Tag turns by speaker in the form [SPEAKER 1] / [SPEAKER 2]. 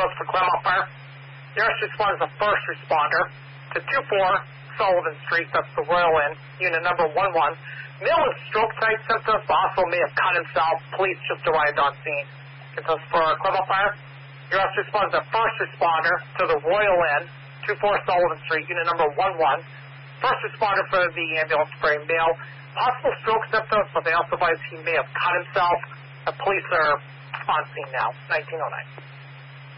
[SPEAKER 1] ambulance for Claremont Fire. The arrest responded is a first responder to 24 Sullivan Street, that's the Royal Inn, unit number 11. Male with stroke-type symptoms, but also may have cut himself. Police just arrived on scene. It says for Claremont Fire, the arrest responded is a first responder to the Royal Inn, 24 Sullivan Street, unit number 11. First responder for the ambulance for a male, possible stroke symptoms, but they also advise he may have cut himself. The police are on scene now, 1909.